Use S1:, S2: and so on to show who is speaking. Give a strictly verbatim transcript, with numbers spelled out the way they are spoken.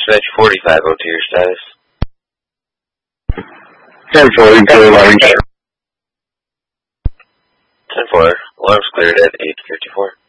S1: Dispatch forty-five oh two, your status.
S2: ten four, clear alarm.
S1: ten four, alarm's cleared at eight fifty-four.